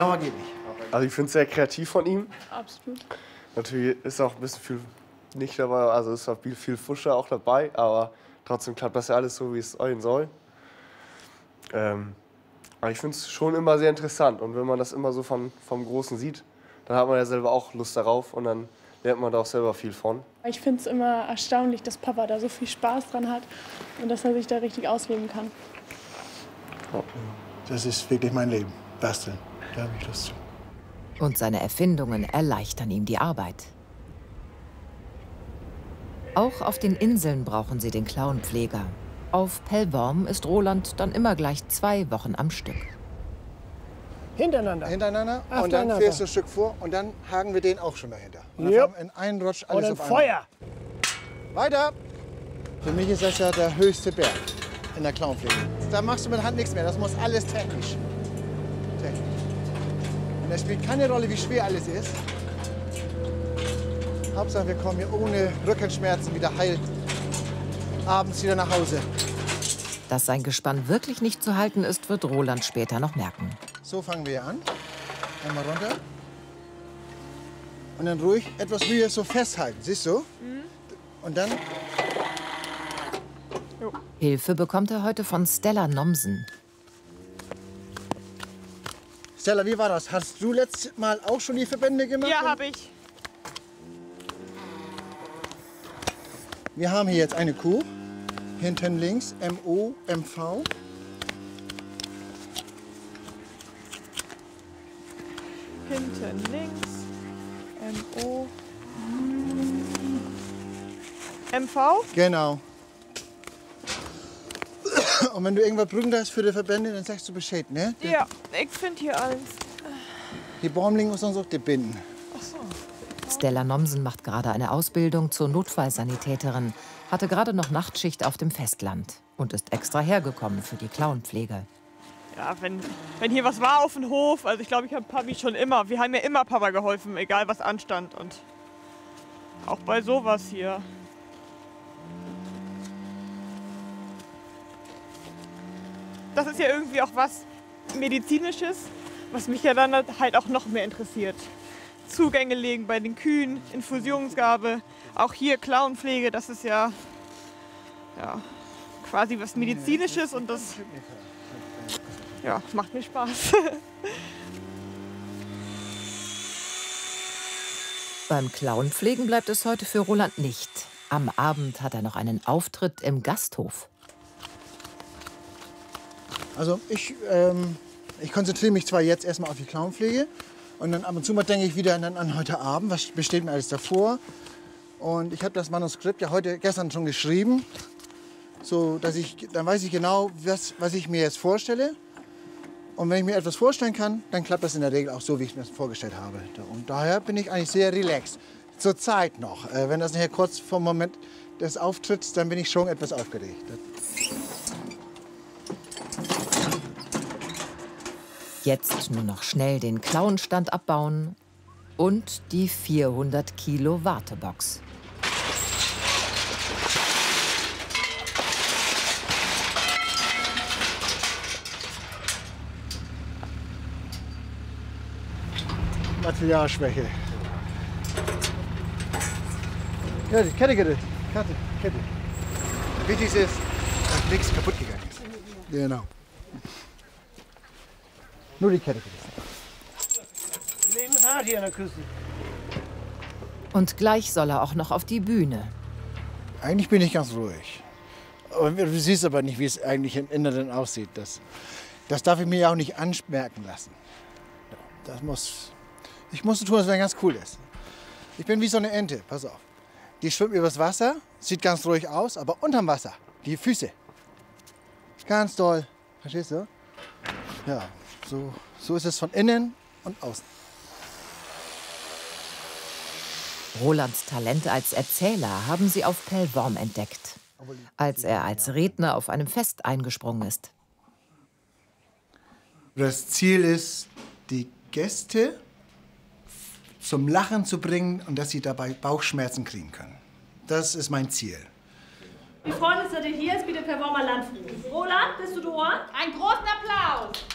Aber geht nicht. Also ich finde es sehr kreativ von ihm. Absolut. Natürlich ist auch ein bisschen viel nicht dabei, also ist auch viel Fuscher auch dabei, aber trotzdem klappt das ja alles so, wie es sein soll. Aber ich finde es schon immer sehr interessant und wenn man das immer so vom Großen sieht, dann hat man ja selber auch Lust darauf und dann lernt man da auch selber viel von. Ich finde es immer erstaunlich, dass Papa da so viel Spaß dran hat und dass er sich da richtig ausleben kann. Das ist wirklich mein Leben. Basteln, da habe ich Lust zu. Und seine Erfindungen erleichtern ihm die Arbeit. Auch auf den Inseln brauchen sie den Klauenpfleger. Auf Pellworm ist Roland dann immer gleich 2 Wochen am Stück. Hintereinander. Hintereinander und dann fährst du ein Stück vor und dann haken wir den auch schon dahinter. Und dann fahren wir in einen Rutsch alles auf einmal. Feuer! Weiter! Für mich ist das ja der höchste Berg in der Klauenpflege. Da machst du mit Hand nichts mehr, das muss alles technisch. Und das spielt keine Rolle, wie schwer alles ist. Hauptsache, wir kommen hier ohne Rückenschmerzen wieder heil abends wieder nach Hause. Dass sein Gespann wirklich nicht zu halten ist, wird Roland später noch merken. So fangen wir an. Einmal runter. Und dann ruhig etwas Mühe so festhalten. Siehst du? Und dann. Hilfe bekommt er heute von Stella Nomsen. Stella, wie war das? Hast du letztes Mal auch schon die Verbände gemacht? Ja, habe ich. Wir haben hier jetzt eine Kuh. Hinten links MO, MV. Hinten links MO, MV. Genau. Und wenn du irgendwas brücken hast für die Verbände, dann sagst du Bescheid, ne? Ja, ich finde hier alles. Die Baumling muss uns auch die binden. Ach so. Stella Nomsen macht gerade eine Ausbildung zur Notfallsanitäterin, hatte gerade noch Nachtschicht auf dem Festland und ist extra hergekommen für die Klauenpflege. Ja, wenn hier was war auf dem Hof, also ich glaube, ich habe Papi schon immer, wir haben ja immer Papa geholfen, egal was anstand und auch bei sowas hier. Das ist ja irgendwie auch was Medizinisches, was mich ja dann halt auch noch mehr interessiert. Zugänge legen bei den Kühen, Infusionsgabe, auch hier Klauenpflege, das ist ja quasi was Medizinisches und das macht mir Spaß. Beim Klauenpflegen bleibt es heute für Roland nicht. Am Abend hat er noch einen Auftritt im Gasthof. Also ich konzentriere mich zwar jetzt erstmal auf die Klauenpflege und dann ab und zu mal denke ich wieder an heute Abend, was besteht mir alles davor. Und ich habe das Manuskript ja gestern schon geschrieben, so dass dann weiß ich genau, was ich mir jetzt vorstelle. Und wenn ich mir etwas vorstellen kann, dann klappt das in der Regel auch so, wie ich mir das vorgestellt habe. Und daher bin ich eigentlich sehr relaxed. Zur Zeit noch. Wenn das nachher kurz vor dem Moment des Auftritts, dann bin ich schon etwas aufgeregt. Jetzt nur noch schnell den Klauenstand abbauen und die 400 Kilo Wartebox. Materialschwäche. Ja, die Kette geht. Kette. Wichtig ist, dass nichts kaputt gegangen ist. Genau. Nur die Kette geht. Leben hart hier an der Küste. Und gleich soll er auch noch auf die Bühne. Eigentlich bin ich ganz ruhig. Du siehst aber nicht, wie es eigentlich im Inneren aussieht. Das darf ich mir ja auch nicht anmerken lassen. Ich muss so tun, als wenn es ganz cool ist. Ich bin wie so eine Ente, pass auf. Die schwimmt übers Wasser, sieht ganz ruhig aus, aber unterm Wasser, die Füße. Ganz doll, verstehst du? Ja, so ist es von innen und außen. Rolands Talente als Erzähler haben sie auf Pellworm entdeckt, als er als Redner auf einem Fest eingesprungen ist. Das Ziel ist, die Gäste zum Lachen zu bringen und dass sie dabei Bauchschmerzen kriegen können. Das ist mein Ziel. Wir freuen uns, dass ihr hier ist, bitte Pellwormer Landfrieden. Roland, bist du da? Einen großen Applaus!